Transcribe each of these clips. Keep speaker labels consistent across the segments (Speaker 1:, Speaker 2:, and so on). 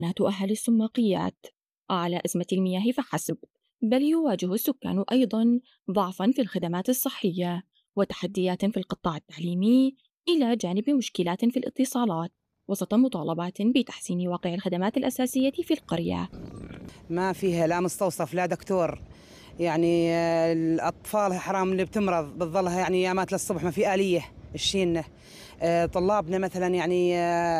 Speaker 1: أهالي السماقيات على أزمة المياه فحسب، بل يواجه السكان أيضا ضعفا في الخدمات الصحية وتحديات في القطاع التعليمي، إلى جانب مشكلات في الاتصالات، وسط مطالبات بتحسين واقع الخدمات الأساسية في القرية.
Speaker 2: ما فيها لا مستوصف لا دكتور. يعني الأطفال حرام اللي بتمرض بتظلها يعني ايامات للصبح، ما في آلية الشينة. طلابنا مثلا يعني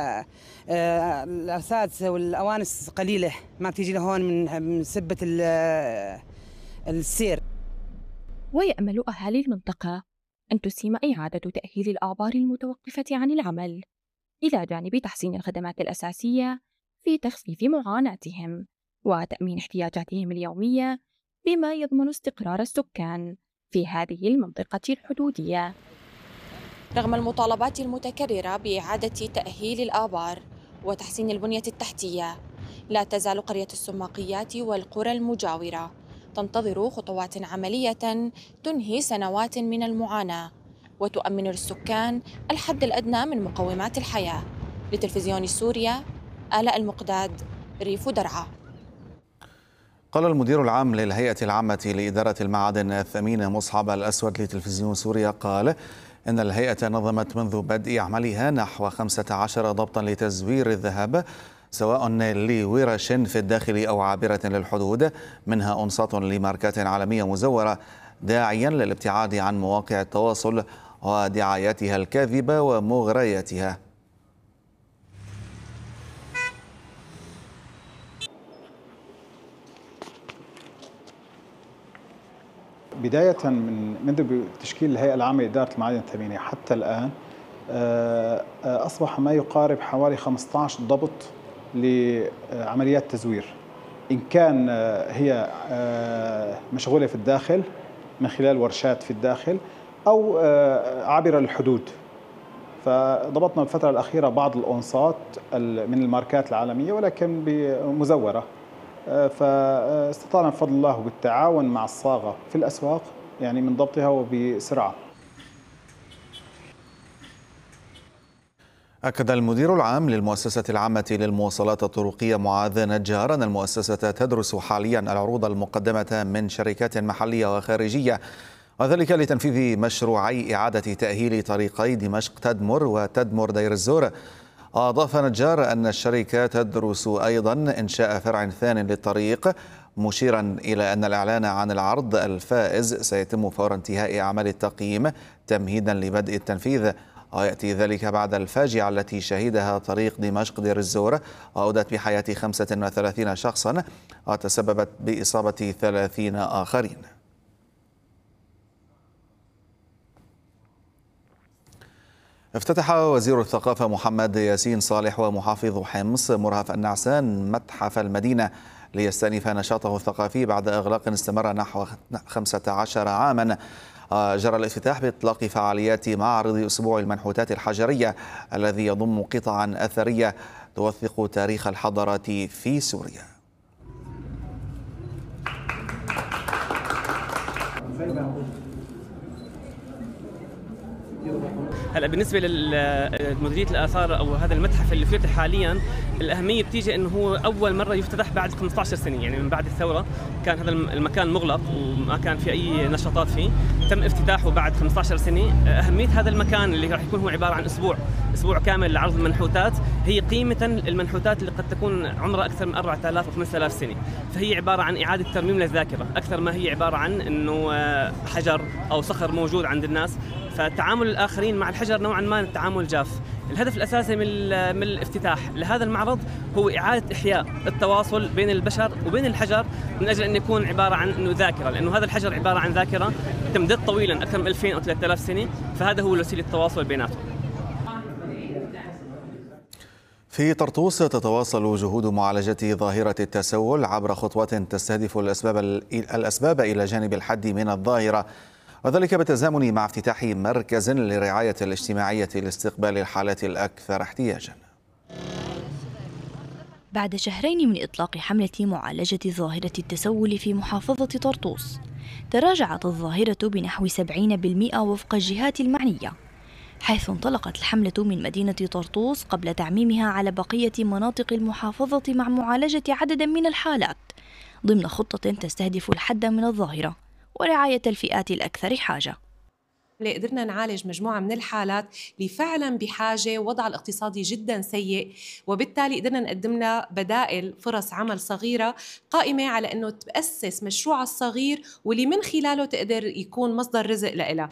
Speaker 2: الأساتذة والأوانس قليلة، ما بتيجي لهون من سبة السير.
Speaker 1: ويأمل أهالي المنطقة أن تسهم إعادة تأهيل الآبار المتوقفة عن العمل، إلى جانب تحسين الخدمات الأساسية في تخفيف معاناتهم وتأمين احتياجاتهم اليومية، بما يضمن استقرار السكان في هذه المنطقة الحدودية. رغم المطالبات المتكررة بإعادة تأهيل الآبار وتحسين البنية التحتية، لا تزال قرية السماقيات والقرى المجاورة تنتظر خطوات عملية تنهي سنوات من المعاناة وتؤمن للسكان الحد الأدنى من مقومات الحياة. لتلفزيون سوريا، آلاء المقداد، ريف درعا.
Speaker 3: قال المدير العام للهيئة العامة لإدارة المعادن الثمينة مصعب الأسود لتلفزيون سوريا، قال إن الهيئة نظمت منذ بدء عملها نحو 15 ضبطا لتزوير الذهب، سواء لورش في الداخل أو عابرة للحدود، منها أنصات لماركات عالمية مزورة، داعيا للابتعاد عن مواقع التواصل ودعاياتها الكاذبة ومغرياتها.
Speaker 4: بداية منذ تشكيل الهيئة العامة لإدارة المعادن الثمينة حتى الآن أصبح ما يقارب حوالي 15 ضبط لعمليات تزوير، إن كان هي مشغولة في الداخل من خلال ورشات في الداخل أو عابرة للحدود. فضبطنا الفترة الأخيرة بعض الأونصات من الماركات العالمية ولكن مزورة، فاستطعنا بفضل الله بالتعاون مع الصاغة في الأسواق يعني من ضبطها وبسرعة.
Speaker 3: أكد المدير العام للمؤسسة العامة للمواصلات الطرقية معاذ نجار أن المؤسسة تدرس حاليا العروض المقدمة من شركات محلية وخارجية، وذلك لتنفيذ مشروعي إعادة تأهيل طريقي دمشق تدمر وتدمر دير الزور. أضاف نجار أن الشركة تدرس أيضا إنشاء فرع ثاني للطريق، مشيرا إلى أن الإعلان عن العرض الفائز سيتم فور انتهاء أعمال التقييم تمهيدا لبدء التنفيذ، ويأتي ذلك بعد الفاجعة التي شهدها طريق دمشق دير الزور، وأودت بحياة 35 شخصا وتسببت بإصابة 30 آخرين. افتتح وزير الثقافة محمد ياسين صالح ومحافظ حمص مرهف النعسان متحف المدينة ليستأنف نشاطه الثقافي بعد إغلاق استمر نحو 15 عاما. جرى الافتتاح بإطلاق فعاليات معرض أسبوع المنحوتات الحجرية الذي يضم قطعا أثرية توثق تاريخ الحضارات في سوريا.
Speaker 5: هلا بالنسبه لمديريه الاثار او هذا المتحف اللي فتح حاليا، الاهميه بتيجي انه هو اول مره يفتتح بعد 15 سنه، يعني من بعد الثوره كان هذا المكان مغلق وما كان في اي نشاطات فيه، تم افتتاحه بعد 15 سنه. اهميه هذا المكان اللي راح يكون هو عباره عن اسبوع كامل لعرض المنحوتات، هي قيمه المنحوتات اللي قد تكون عمرها اكثر من 4000 و 5000 سنه، فهي عباره عن اعاده ترميم للذاكره اكثر ما هي عباره عن انه حجر او صخر موجود عند الناس، فتعامل الآخرين مع الحجر نوعا ما التعامل جاف. الهدف الأساسي من الافتتاح لهذا المعرض هو إعادة إحياء التواصل بين البشر وبين الحجر، من أجل أن يكون عبارة عن أنه ذاكرة، لأنه هذا الحجر عبارة عن ذاكرة تمتد طويلا أكثر من 2000 أو 3000 سنة، فهذا هو وسيلة التواصل بيناتهم.
Speaker 3: في طرطوس تتواصل جهود معالجة ظاهرة التسول عبر خطوات تستهدف الأسباب إلى جانب الحد من الظاهرة، وذلك بالتزامن مع افتتاح مركز للرعاية الاجتماعية لاستقبال الحالات الأكثر احتياجا.
Speaker 6: بعد شهرين من إطلاق حملة معالجة ظاهرة التسول في محافظة طرطوس، تراجعت الظاهرة بنحو 70% وفق الجهات المعنية، حيث انطلقت الحملة من مدينة طرطوس قبل تعميمها على بقية مناطق المحافظة مع معالجة عدد من الحالات ضمن خطة تستهدف الحد من الظاهرة ورعاية الفئات الأكثر حاجة.
Speaker 7: قدرنا نعالج مجموعة من الحالات اللي فعلا بحاجة، وضع الاقتصادي جدا سيء، وبالتالي قدرنا نقدم لها بدائل فرص عمل صغيرة قائمة على أنه تأسس مشروعها الصغير واللي من خلاله تقدر يكون مصدر رزق لها.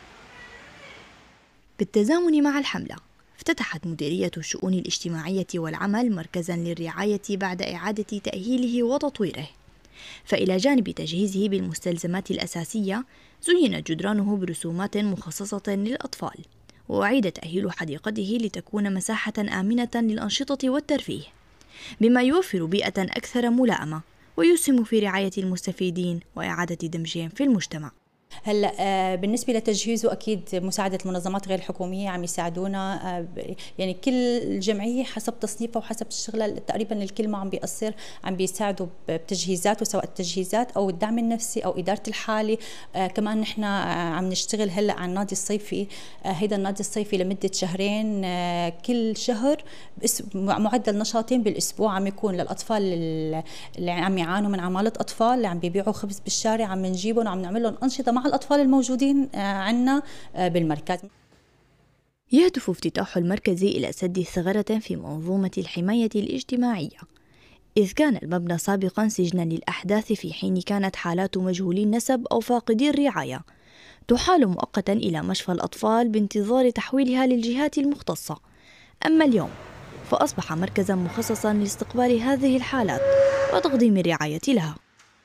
Speaker 6: بالتزامن مع الحملة افتتحت مديرية الشؤون الاجتماعية والعمل مركزاً للرعاية بعد إعادة تأهيله وتطويره، فإلى جانب تجهيزه بالمستلزمات الأساسية زينت جدرانه برسومات مخصصة للأطفال، وأعيد تأهيل حديقته لتكون مساحة آمنة للأنشطة والترفيه، بما يوفر بيئة أكثر ملائمة ويسهم في رعاية المستفيدين وإعادة دمجهم في المجتمع.
Speaker 8: هلا بالنسبه لتجهيزه اكيد مساعده المنظمات غير الحكوميه عم يساعدونا، يعني كل جمعيه حسب تصنيفها وحسب الشغله تقريبا الكل ما عم بيقصر، عم بيساعدوا بتجهيزاته سواء التجهيزات او الدعم النفسي او اداره الحاله. كمان نحن عم نشتغل هلا على النادي الصيفي، هيدا النادي الصيفي لمده شهرين، كل شهر معدل نشاطين بالاسبوع عم يكون للاطفال اللي عم يعانوا من عماله اطفال، اللي عم بيبيعوا خبز بالشارع، عم نجيبهم وعم نعمل لهم انشطه مع الأطفال الموجودين عنا بالمركز.
Speaker 6: يهدف افتتاح المركز إلى سد ثغرة في منظومة الحماية الاجتماعية، إذ كان المبنى سابقا سجنا للأحداث في حين كانت حالات مجهولي النسب أو فاقدي الرعاية تحال مؤقتا إلى مشفى الأطفال بانتظار تحويلها للجهات المختصة. أما اليوم فأصبح مركزا مخصصا لاستقبال هذه الحالات وتقديم الرعاية لها.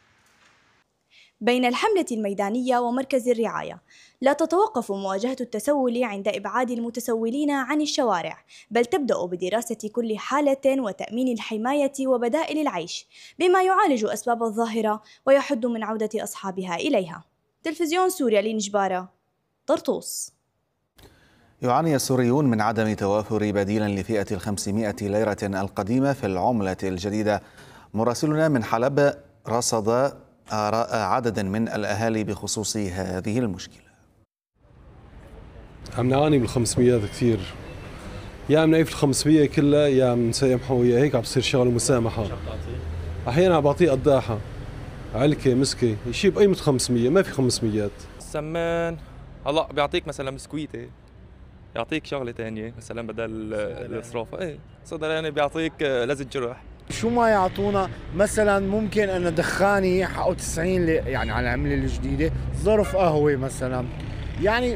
Speaker 6: بين الحملة الميدانية ومركز الرعاية لا تتوقف مواجهة التسول عند إبعاد المتسولين عن الشوارع، بل تبدأ بدراسة كل حالة وتأمين الحماية وبدائل العيش بما يعالج أسباب الظاهرة ويحد من عودة أصحابها إليها. تلفزيون سوريا لنجبارة، طرطوس.
Speaker 3: يعاني السوريون من عدم توافر بديل لفئة 500 ليرة القديمة في العملة الجديدة. مراسلنا من حلب رصد آراء عدد من الأهالي بخصوص هذه المشكلة.
Speaker 9: عم نعاني بال500 كثير، يا عم نعيف ال500 كلها يا عم نسامحه، ويا هيك عم بصير شغله مسامحة. أحيانا عم بعطيه قداحة علكة مسكة شيء بقيمة 500، ما في 500.
Speaker 10: السمان هلا بيعطيك مثلا بسكويتة، يعطيك شغلة ثانية مثلا بدل الإصرافة، ايه صدراني بيعطيك لزج جرح.
Speaker 11: شو ما يعطونا مثلا ممكن ان دخاني حقه 90 يعني على العمله الجديده، ظرف قهوه مثلا، يعني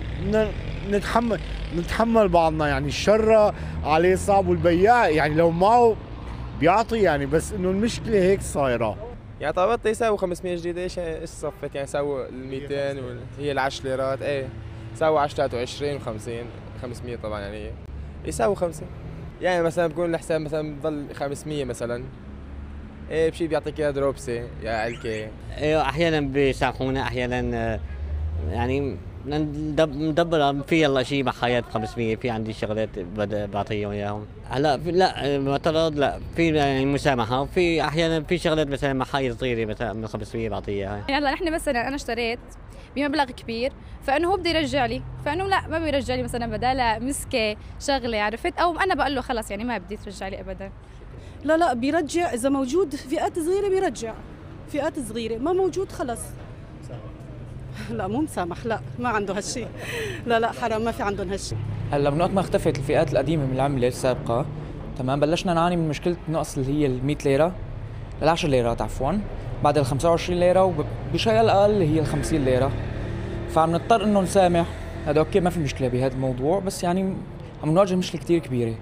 Speaker 11: نتحمل بعضنا، يعني الشر عليه صعب والبياع يعني لو معه بيعطي يعني، بس انه المشكله هيك صايره.
Speaker 10: يعني طلبت يساوي 500 جديده، ايش صفت يعني يساوي ال 200 هي ال 10 ليرات، ايه يساوي 10 23 و50 500 طبعا يعني يساوي 5. يعني مثلا بكون الحساب مثلا بضل 500 مثلا، ايه بشي بيعطيك اياها دروبسه يا علكه.
Speaker 12: ايوه احيانا بيسامحونا، احيانا يعني ندبر في يلا شيء محايات 500، في عندي شغلات بعطيهم اياهم. هلا لا معترض، لا في يعني مسامحه، وفي احيانا في شغلات مثلا محايا صغيره مثلا من 500 بعطيها اياها.
Speaker 13: يعني هلا نحن مثلا انا اشتريت بمبلغ كبير، فانه هو بده يرجع لي، فانه لا ما بيرجع لي مثلا بدالها مسكه شغله، عرفت؟ او انا بقول له خلص يعني ما بدي ترجع لي ابدا.
Speaker 14: لا بيرجع، اذا موجود فئات صغيره بيرجع، فئات صغيره ما موجود خلص. لا مو مسامح، لا ما عنده هالشيء، لا حرام ما في عندهم هالشيء.
Speaker 15: هلا من وقت ما اختفت الفئات القديمه من العمله السابقه تمام، بلشنا نعاني من مشكله نقص اللي هي ال 100 ليره ال10 ليرات عفوا، بعد ال 25 ليره وبشيء اقل اللي هي ال 50 ليره، فعم نضطر انه نسامح. هذا اوكي ما في مشكله بهذا الموضوع، بس يعني عم نواجه مشكله كثير كبيره.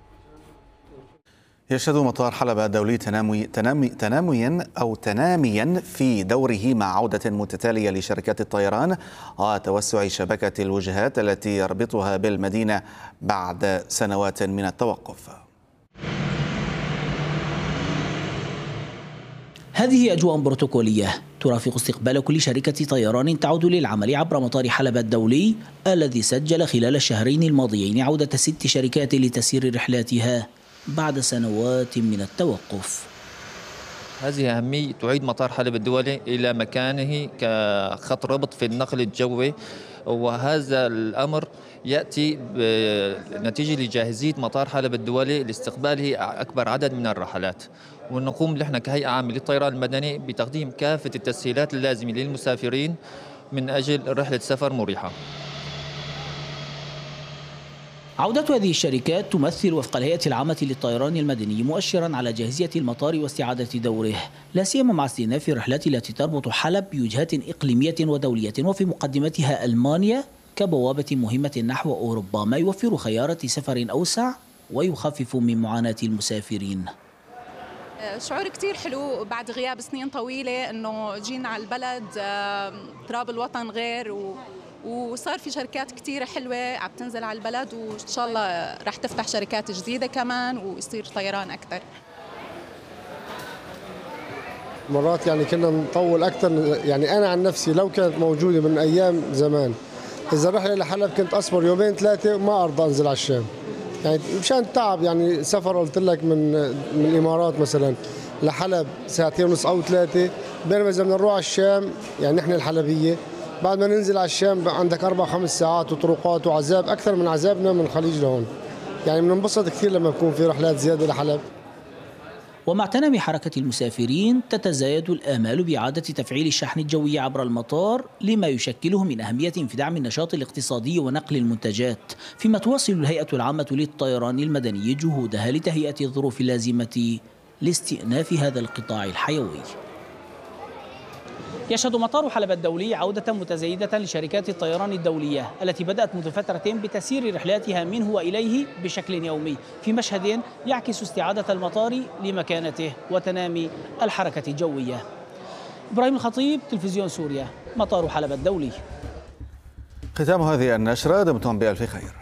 Speaker 3: يشهد مطار حلب الدولي تناميا في دوره مع عودة متتالية لشركات الطيران وتوسع شبكة الوجهات التي يربطها بالمدينة بعد سنوات من التوقف.
Speaker 16: هذه أجواء بروتوكولية ترافق استقبال كل شركة طيران تعود للعمل عبر مطار حلب الدولي الذي سجل خلال الشهرين الماضيين عودة 6 شركات لتسيير رحلاتها بعد سنوات من التوقف.
Speaker 17: هذه أهمية تعيد مطار حلب الدولي إلى مكانه كخط ربط في النقل الجوي وهذا الأمر يأتي نتيجة لجاهزية مطار حلب الدولي لاستقباله أكبر عدد من الرحلات، ونقوم نحن كهيئة عامة للطيران المدني بتقديم كافة التسهيلات اللازمة للمسافرين من أجل رحلة سفر مريحة.
Speaker 16: عودة هذه الشركات تمثل وفق الهيئة العامة للطيران المدني مؤشرا على جاهزية المطار واستعادة دوره، لا سيما مع استئناف الرحلات التي تربط حلب بوجهات إقليمية ودولية، وفي مقدمتها ألمانيا كبوابة مهمة نحو أوروبا، ما يوفر خيارة سفر أوسع ويخفف من معاناة المسافرين.
Speaker 18: شعور كتير حلو بعد غياب سنين طويلة إنه جينا على البلد، تراب الوطن غير، وصار في شركات كتير حلوة عم تنزل على البلد، وإن شاء الله رح تفتح شركات جديدة كمان ويصير طيران أكتر.
Speaker 19: مرات يعني كنا نطول أكتر، يعني أنا عن نفسي لو كانت موجودة من أيام زمان، إذا رحلة لحلب كنت أصبر يومين ثلاثة وما أرضى أنزل على الشام، يعني مشان التعب. يعني سفر قلت لك من الإمارات مثلا لحلب ساعتين ونص أو 3، بينما إذا بدنا نروح على الشام يعني نحن الحلبية بعد ما ننزل على الشام عندك 4-5 ساعات وطرقات وعذاب أكثر من عذابنا من الخليج لهون. يعني بننبسط كثير لما يكون في رحلات زيادة لحلب.
Speaker 16: ومع تنامي حركة المسافرين تتزايد الآمال بإعادة تفعيل الشحن الجوي عبر المطار، لما يشكله من أهمية في دعم النشاط الاقتصادي ونقل المنتجات، فيما تواصل الهيئة العامة للطيران المدني جهودها لتهيئة الظروف اللازمة لاستئناف هذا القطاع الحيوي. يشهد مطار حلب الدولي عودة متزايدة لشركات الطيران الدولية التي بدأت منذ فترة بتسيير رحلاتها منه وإليه بشكل يومي، في مشهد يعكس استعادة المطار لمكانته وتنامي الحركة الجوية. إبراهيم الخطيب، تلفزيون سوريا، مطار حلب الدولي.
Speaker 3: ختام هذه النشرة، دمتم بألف خير.